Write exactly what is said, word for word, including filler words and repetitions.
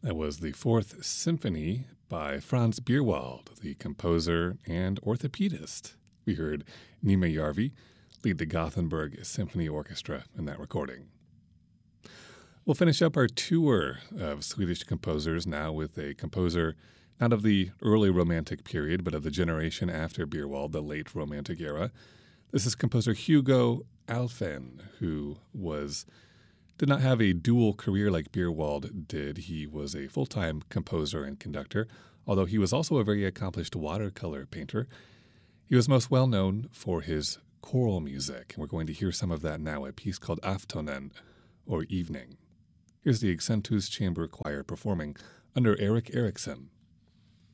That was the Fourth Symphony by Franz Bierwald, the composer and orthopedist. We heard Nima Järvi lead the Gothenburg Symphony Orchestra in that recording. We'll finish up our tour of Swedish composers now with a composer not of the early Romantic period, but of the generation after Bierwald, the late Romantic era. This is composer Hugo Alfvén, who was did not have a dual career like Bierwald did. He was a full-time composer and conductor, although he was also a very accomplished watercolor painter. He was most well known for his choral music, and we're going to hear some of that now, a piece called Aftonen, or Evening. Here's the Accentus Chamber Choir performing under Eric Erickson.